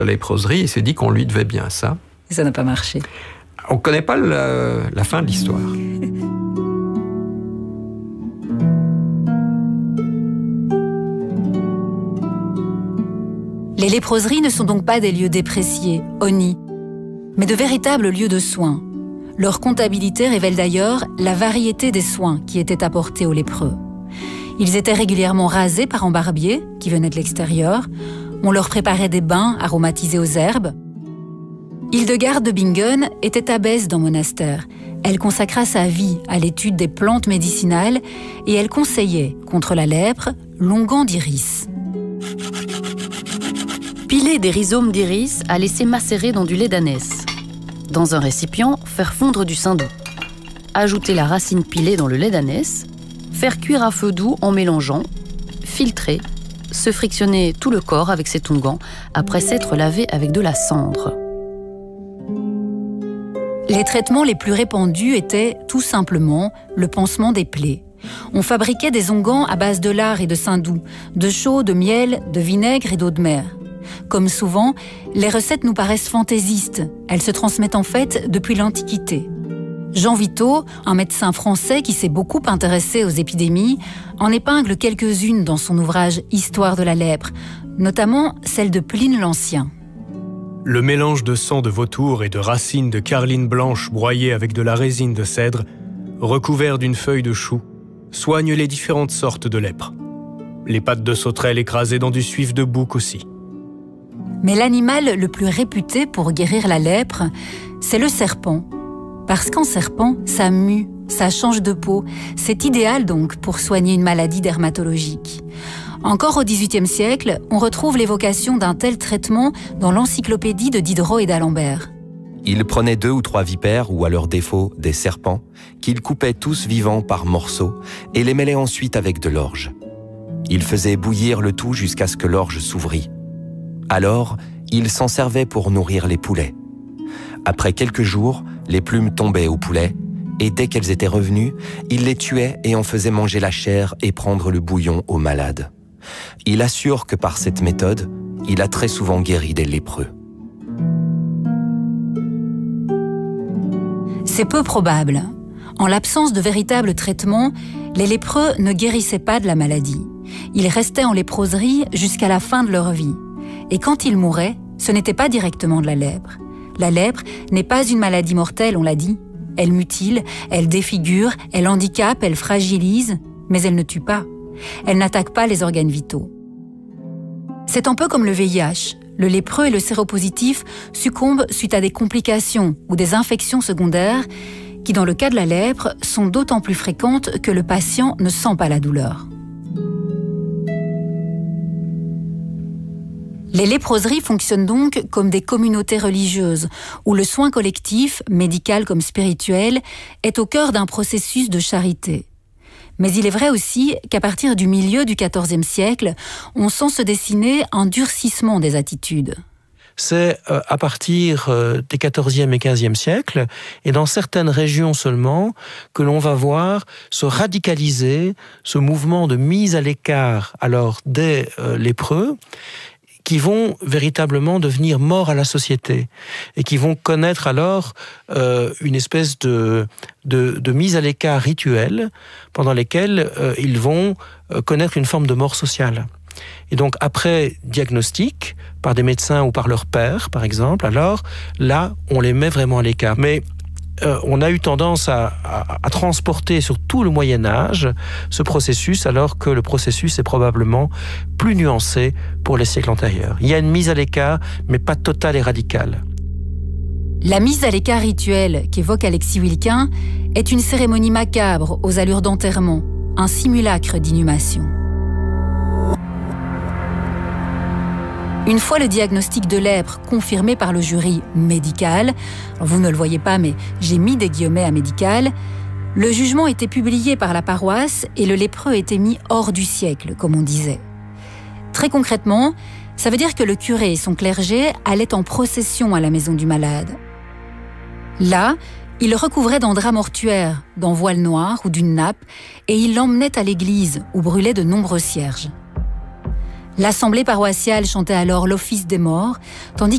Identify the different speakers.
Speaker 1: la léproserie, il s'est dit qu'on lui devait bien ça.
Speaker 2: Et ça n'a pas marché.
Speaker 1: On ne connaît pas la fin de l'histoire.
Speaker 2: Les léproseries ne sont donc pas des lieux dépréciés, honnis, mais de véritables lieux de soins. Leur comptabilité révèle d'ailleurs la variété des soins qui étaient apportés aux lépreux. Ils étaient régulièrement rasés par un barbier qui venait de l'extérieur. On leur préparait des bains aromatisés aux herbes. Hildegarde de Bingen était abbesse d'un monastère. Elle consacra sa vie à l'étude des plantes médicinales et elle conseillait, contre la lèpre, l'onguent d'iris.
Speaker 3: Piler des rhizomes d'iris à laisser macérer dans du lait d'ânesse. Dans un récipient, faire fondre du saindoux. Ajouter la racine pilée dans le lait d'ânesse. Faire cuire à feu doux en mélangeant. Filtrer. Se frictionner tout le corps avec cet onguent après s'être lavé avec de la cendre.
Speaker 2: Les traitements les plus répandus étaient tout simplement le pansement des plaies. On fabriquait des onguents à base de lard et de saindoux, de chaux, de miel, de vinaigre et d'eau de mer. Comme souvent, les recettes nous paraissent fantaisistes. Elles se transmettent en fait depuis l'Antiquité. Jean Vitaud, un médecin français qui s'est beaucoup intéressé aux épidémies, en épingle quelques-unes dans son ouvrage « Histoire de la lèpre », notamment celle de Pline l'Ancien.
Speaker 4: Le mélange de sang de vautour et de racines de carline blanche broyées avec de la résine de cèdre, recouvert d'une feuille de chou, soigne les différentes sortes de lèpre. Les pattes de sauterelle écrasées dans du suif de bouc aussi.
Speaker 2: Mais l'animal le plus réputé pour guérir la lèpre, c'est le serpent. Parce qu'en serpent, ça mue, ça change de peau. C'est idéal donc pour soigner une maladie dermatologique. Encore au XVIIIe siècle, on retrouve l'évocation d'un tel traitement dans l'encyclopédie de Diderot et d'Alembert.
Speaker 5: Il prenait 2 ou 3 vipères, ou à leur défaut, des serpents, qu'il coupait tous vivants par morceaux et les mêlait ensuite avec de l'orge. Il faisait bouillir le tout jusqu'à ce que l'orge s'ouvrît. Alors, il s'en servait pour nourrir les poulets. Après quelques jours, les plumes tombaient aux poulets, et dès qu'elles étaient revenues, il les tuait et en faisait manger la chair et prendre le bouillon aux malades. Il assure que par cette méthode, il a très souvent guéri des lépreux.
Speaker 2: C'est peu probable. En l'absence de véritable traitement, les lépreux ne guérissaient pas de la maladie. Ils restaient en léproserie jusqu'à la fin de leur vie. Et quand ils mouraient, ce n'était pas directement de la lèpre. La lèpre n'est pas une maladie mortelle, on l'a dit. Elle mutile, elle défigure, elle handicape, elle fragilise, mais elle ne tue pas. Elle n'attaque pas les organes vitaux. C'est un peu comme le VIH. Le lépreux et le séropositif succombent suite à des complications ou des infections secondaires qui, dans le cas de la lèpre, sont d'autant plus fréquentes que le patient ne sent pas la douleur. Les léproseries fonctionnent donc comme des communautés religieuses, où le soin collectif, médical comme spirituel, est au cœur d'un processus de charité. Mais il est vrai aussi qu'à partir du milieu du XIVe siècle, on sent se dessiner un durcissement des attitudes.
Speaker 6: C'est à partir des XIVe et XVe siècles, et dans certaines régions seulement, que l'on va voir se radicaliser ce mouvement de mise à l'écart alors des lépreux, qui vont véritablement devenir morts à la société et qui vont connaître alors une espèce de mise à l'écart rituelle pendant lesquelles ils vont connaître une forme de mort sociale. Et donc après diagnostic par des médecins ou par leur père, par exemple, alors là, on les met vraiment à l'écart. Mais on a eu tendance à transporter sur tout le Moyen-Âge ce processus, alors que le processus est probablement plus nuancé pour les siècles antérieurs. Il y a une mise à l'écart, mais pas totale et radicale.
Speaker 2: La mise à l'écart rituelle qu'évoque Alexis Wilquin est une cérémonie macabre aux allures d'enterrement, un simulacre d'inhumation. Une fois le diagnostic de lèpre confirmé par le jury médical, vous ne le voyez pas mais j'ai mis des guillemets à médical, le jugement était publié par la paroisse et le lépreux était mis hors du siècle, comme on disait. Très concrètement, ça veut dire que le curé et son clergé allaient en procession à la maison du malade. Là, ils le recouvraient d'un drap mortuaire, d'un voile noir ou d'une nappe et ils l'emmenaient à l'église où brûlaient de nombreux cierges. L'assemblée paroissiale chantait alors l'office des morts, tandis